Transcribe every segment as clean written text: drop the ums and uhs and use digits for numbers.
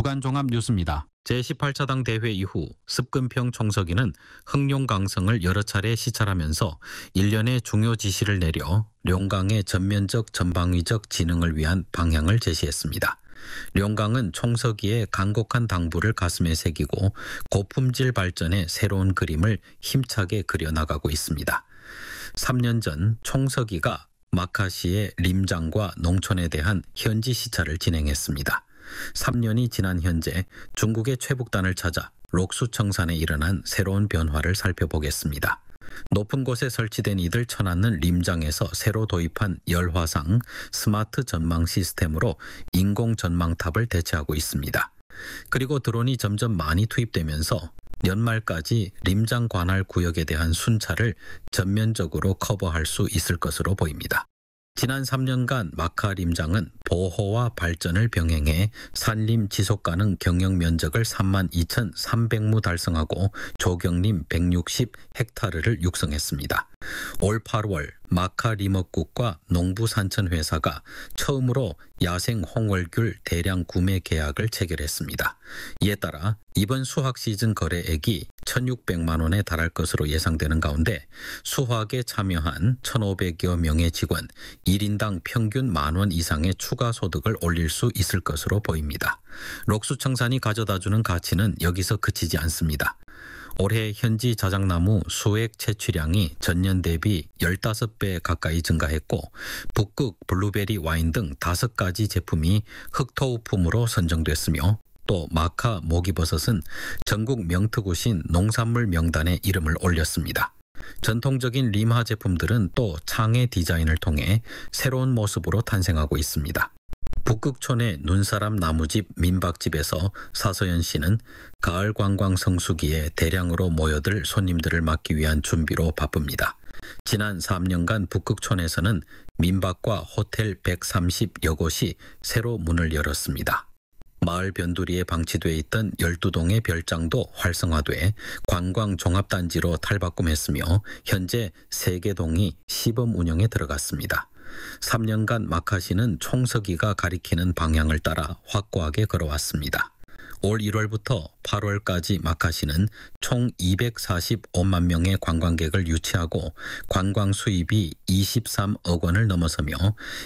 주간종합 뉴스입니다. 제18차당 대회 이후 습근평 총서기는 흑룡 강성을 여러 차례 시찰하면서 일련의 중요 지시를 내려 룡강의 전면적 전방위적 진흥을 위한 방향을 제시했습니다. 룡강은 총서기의 간곡한 당부를 가슴에 새기고 고품질 발전의 새로운 그림을 힘차게 그려나가고 있습니다. 3년 전 총서기가 마카시의 림장과 농촌에 대한 현지 시찰을 진행했습니다. 3년이 지난 현재 중국의 최북단을 찾아 록수청산에 일어난 새로운 변화를 살펴보겠습니다. 높은 곳에 설치된 이들 쳐놨는 림장에서 새로 도입한 열화상 스마트 전망 시스템으로 인공 전망탑을 대체하고 있습니다. 그리고 드론이 점점 많이 투입되면서 연말까지 림장 관할 구역에 대한 순찰을 전면적으로 커버할 수 있을 것으로 보입니다. 지난 3년간 마카 림장은 보호와 발전을 병행해 산림 지속가능 경영 면적을 32,300무 달성하고 조경림 160헥타르를 육성했습니다. 올 8월 마카 림업국과 농부산천회사가 처음으로 야생 홍월귤 대량 구매 계약을 체결했습니다. 이에 따라 이번 수확 시즌 거래액이 1,600만 원에 달할 것으로 예상되는 가운데 수확에 참여한 1,500여 명의 직원 1인당 평균 10,000원 이상의 추가 소득을 올릴 수 있을 것으로 보입니다. 록수청산이 가져다주는 가치는 여기서 그치지 않습니다. 올해 현지 자작나무 수액 채취량이 전년 대비 15배 가까이 증가했고 북극 블루베리 와인 등 5가지 제품이 흑토우품으로 선정됐으며 또 마카 모기버섯은 전국 명특구신 농산물 명단에 이름을 올렸습니다. 전통적인 림하 제품들은 또 창의 디자인을 통해 새로운 모습으로 탄생하고 있습니다. 북극촌의 눈사람 나무집 민박집에서 사서연 씨는 가을 관광 성수기에 대량으로 모여들 손님들을 맞기 위한 준비로 바쁩니다. 지난 3년간 북극촌에서는 민박과 호텔 130여 곳이 새로 문을 열었습니다. 마을 변두리에 방치되어 있던 12동의 별장도 활성화돼 관광 종합단지로 탈바꿈했으며 현재 3개 동이 시범 운영에 들어갔습니다. 3년간 마카시는 총서기가 가리키는 방향을 따라 확고하게 걸어왔습니다. 올 1월부터 8월까지 마카시는 총 245만 명의 관광객을 유치하고 관광 수입이 23억 원을 넘어서며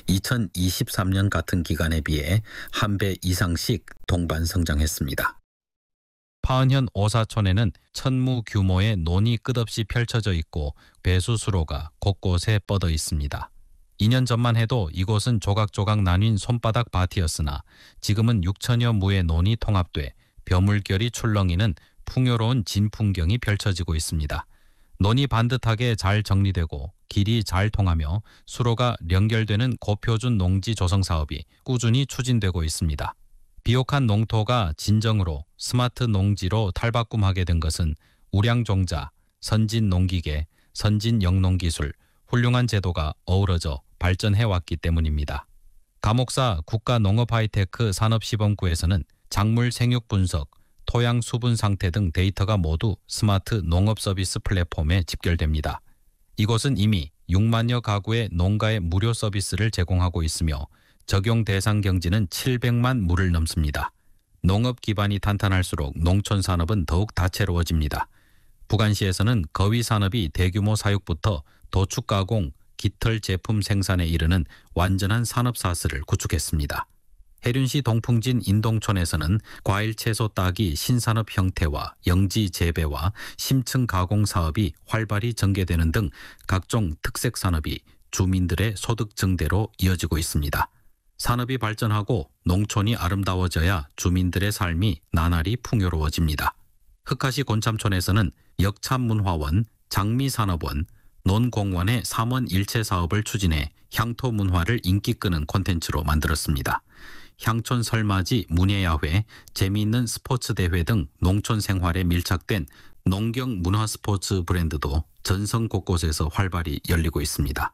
2023년 같은 기간에 비해 1배 이상씩 동반 성장했습니다. 파은현 오사촌에는 천무 규모의 논이 끝없이 펼쳐져 있고 배수수로가 곳곳에 뻗어 있습니다. 2년 전만 해도 이곳은 조각조각 나뉜 손바닥 밭이었으나 지금은 6천여 무의 논이 통합돼 벼물결이 출렁이는 풍요로운 진풍경이 펼쳐지고 있습니다. 논이 반듯하게 잘 정리되고 길이 잘 통하며 수로가 연결되는 고표준 농지 조성 사업이 꾸준히 추진되고 있습니다. 비옥한 농토가 진정으로 스마트 농지로 탈바꿈하게 된 것은 우량종자, 선진 농기계, 선진 영농기술, 훌륭한 제도가 어우러져 발전해왔기 때문입니다. 감옥사 국가농업하이테크 산업시범구에서는 작물 생육 분석, 토양 수분 상태 등 데이터가 모두 스마트 농업 서비스 플랫폼에 집결됩니다. 이곳은 이미 6만여 가구의 농가에 무료 서비스를 제공하고 있으며 적용 대상 경지는 700만 무를 넘습니다. 농업 기반이 탄탄할수록 농촌 산업은 더욱 다채로워집니다. 부간시에서는 거위 산업이 대규모 사육부터 도축 가공, 깃털 제품 생산에 이르는 완전한 산업사슬을 구축했습니다. 해륜시 동풍진 인동촌에서는 과일 채소 따기 신산업 형태와 영지 재배와 심층 가공 사업이 활발히 전개되는 등 각종 특색 산업이 주민들의 소득 증대로 이어지고 있습니다. 산업이 발전하고 농촌이 아름다워져야 주민들의 삶이 나날이 풍요로워집니다. 흑하시 곤참촌에서는 역참문화원, 장미산업원, 논공원의 3원 일체 사업을 추진해 향토 문화를 인기 끄는 콘텐츠로 만들었습니다. 향촌 설맞이 문예야회, 재미있는 스포츠 대회 등 농촌 생활에 밀착된 농경 문화 스포츠 브랜드도 전성 곳곳에서 활발히 열리고 있습니다.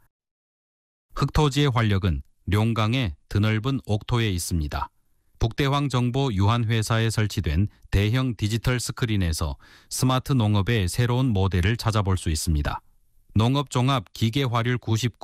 흑토지의 활력은 룡강의 드넓은 옥토에 있습니다. 북대황 정보 유한회사에 설치된 대형 디지털 스크린에서 스마트 농업의 새로운 모델을 찾아볼 수 있습니다. 농업종합 기계화율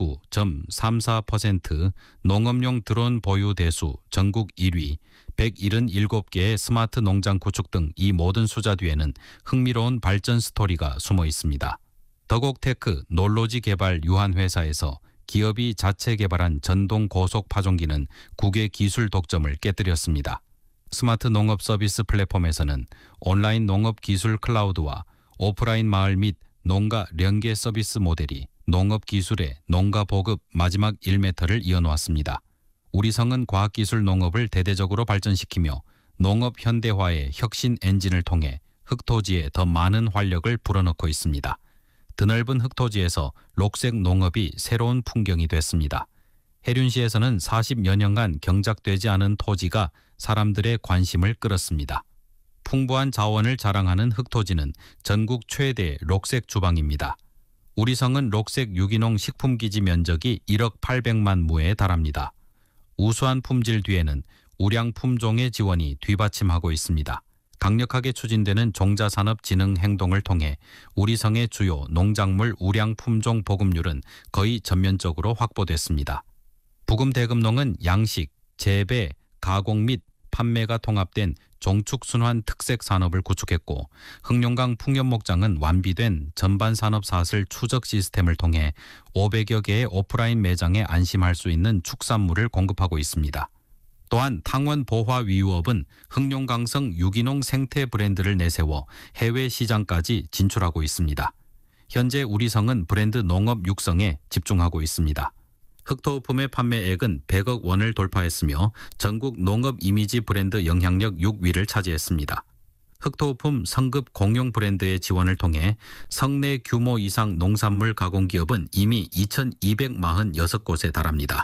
99.34%, 농업용 드론 보유 대수 전국 1위, 177개의 스마트 농장 구축 등 이 모든 숫자 뒤에는 흥미로운 발전 스토리가 숨어 있습니다. 더곡테크 놀로지 개발 유한회사에서 기업이 자체 개발한 전동 고속 파종기는 국외 기술 독점을 깨뜨렸습니다. 스마트 농업 서비스 플랫폼에서는 온라인 농업 기술 클라우드와 오프라인 마을 및 농가 연계 서비스 모델이 농업 기술의 농가 보급 마지막 1m를 이어놓았습니다. 우리성은 과학기술 농업을 대대적으로 발전시키며 농업 현대화의 혁신 엔진을 통해 흑토지에 더 많은 활력을 불어넣고 있습니다. 드넓은 흑토지에서 녹색 농업이 새로운 풍경이 됐습니다. 해륜시에서는 40여 년간 경작되지 않은 토지가 사람들의 관심을 끌었습니다. 풍부한 자원을 자랑하는 흑토지는 전국 최대 녹색 주방입니다. 우리성은 녹색 유기농 식품기지 면적이 1억 800만 무에 달합니다. 우수한 품질 뒤에는 우량 품종의 지원이 뒤받침하고 있습니다. 강력하게 추진되는 종자산업 진흥 행동을 통해 우리성의 주요 농작물 우량 품종 보급률은 거의 전면적으로 확보됐습니다. 부금대금농은 양식, 재배, 가공 및 판매가 통합된 종축순환 특색 산업을 구축했고, 흑룡강 풍년목장은 완비된 전반 산업 사슬 추적 시스템을 통해 500여 개의 오프라인 매장에 안심할 수 있는 축산물을 공급하고 있습니다. 또한 탕원보화위유업은 흑룡강성 유기농 생태 브랜드를 내세워 해외 시장까지 진출하고 있습니다. 현재 우리성은 브랜드 농업 육성에 집중하고 있습니다. 흑토우품의 판매액은 100억 원을 돌파했으며 전국 농업 이미지 브랜드 영향력 6위를 차지했습니다. 흑토우품 성급 공용 브랜드의 지원을 통해 성내 규모 이상 농산물 가공기업은 이미 2,246곳에 달합니다.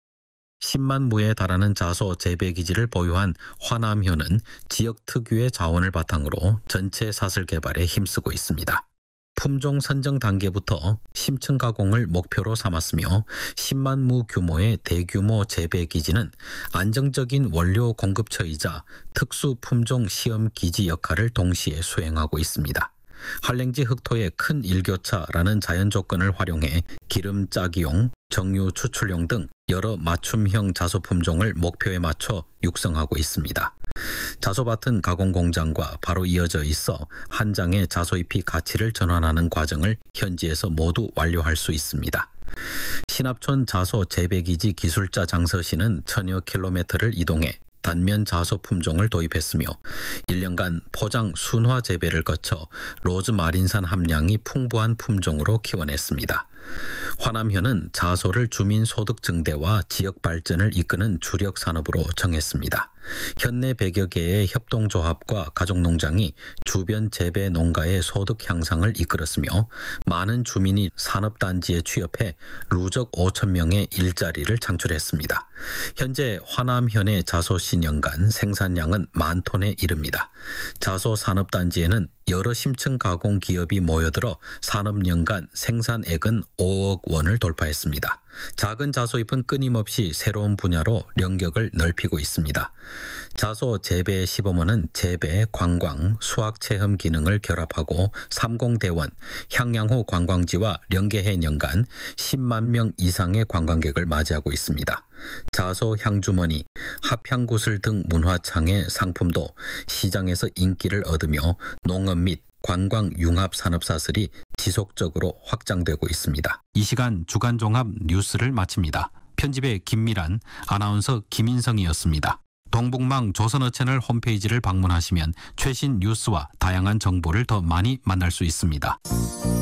10만 무에 달하는 자소 재배기지를 보유한 화남현은 지역 특유의 자원을 바탕으로 전체 사슬 개발에 힘쓰고 있습니다. 품종 선정 단계부터 심층 가공을 목표로 삼았으며 10만 무 규모의 대규모 재배기지는 안정적인 원료 공급처이자 특수 품종 시험 기지 역할을 동시에 수행하고 있습니다. 한랭지 흑토의 큰 일교차라는 자연 조건을 활용해 기름 짜기용, 정유 추출용 등 여러 맞춤형 자소 품종을 목표에 맞춰 육성하고 있습니다. 자소밭은 가공 공장과 바로 이어져 있어 한 장의 자소잎이 가치를 전환하는 과정을 현지에서 모두 완료할 수 있습니다. 신합촌 자소 재배기지 기술자 장서씨는 천여 킬로미터를 이동해 단면 자소 품종을 도입했으며 1년간 포장 순화 재배를 거쳐 로즈마린산 함량이 풍부한 품종으로 키워냈습니다. 화남현은 자소를 주민 소득 증대와 지역 발전을 이끄는 주력 산업으로 정했습니다. 현내 100여 개의 협동조합과 가족농장이 주변 재배 농가의 소득 향상을 이끌었으며 많은 주민이 산업단지에 취업해 누적 5천 명의 일자리를 창출했습니다. 현재 화남현의 자소시 연간 생산량은 10,000톤에 이릅니다. 자소 산업단지에는 여러 심층 가공 기업이 모여들어 산업 연간 생산액은 5억 원을 돌파했습니다. 작은 자소잎은 끊임없이 새로운 분야로 영역을 넓히고 있습니다. 자소 재배 시범원은 재배, 관광, 수학체험 기능을 결합하고 삼공대원, 향양호 관광지와 연계해 연간 10만 명 이상의 관광객을 맞이하고 있습니다. 자소 향주머니, 합향구슬 등 문화창의 상품도 시장에서 인기를 얻으며 농업 및 관광 융합 산업사슬이 지속적으로 확장되고 있습니다. 이 시간 주간종합 뉴스를 마칩니다. 편집의 김미란, 아나운서 김인성이었습니다. 동북망 조선어채널 홈페이지를 방문하시면 최신 뉴스와 다양한 정보를 더 많이 만날 수 있습니다.